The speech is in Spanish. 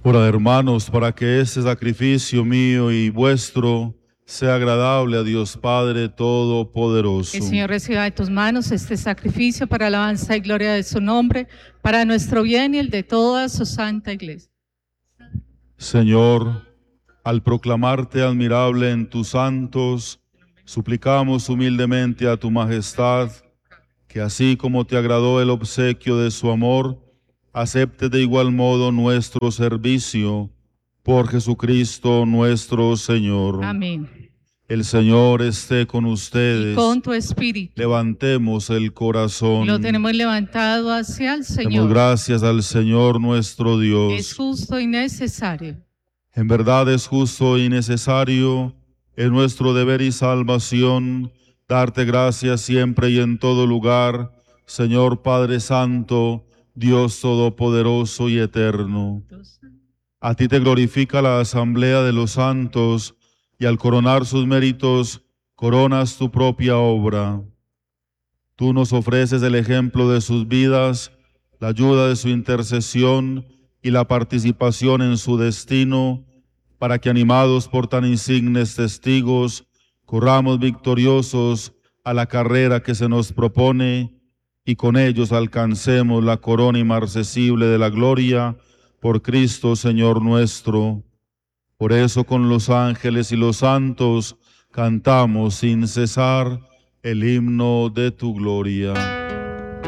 Orad, hermanos, para que este sacrificio mío y vuestro sea agradable a Dios Padre Todopoderoso. El Señor reciba de tus manos este sacrificio para alabanza y gloria de su nombre, para nuestro bien y el de toda su santa iglesia. Señor, al proclamarte admirable en tus santos, suplicamos humildemente a tu majestad que así como te agradó el obsequio de su amor, acepte de igual modo nuestro servicio por Jesucristo nuestro Señor. Amén. El Señor esté con Y ustedes. con tu espíritu. Levantemos el corazón. Lo tenemos levantado hacia el Demos Señor. gracias al Señor nuestro Dios. Es justo y necesario. En verdad es justo y necesario, es nuestro deber y salvación, darte gracias siempre y en todo lugar, Señor Padre Santo, Dios Todopoderoso y Eterno. A ti te glorifica la asamblea de los santos, y al coronar sus méritos, coronas tu propia obra. Tú nos ofreces el ejemplo de sus vidas, la ayuda de su intercesión y la participación en su destino, para que animados por tan insignes testigos, corramos victoriosos a la carrera que se nos propone y con ellos alcancemos la corona inmarcesible de la gloria por Cristo Señor nuestro. Por eso con los ángeles y los santos cantamos sin cesar el himno de tu gloria.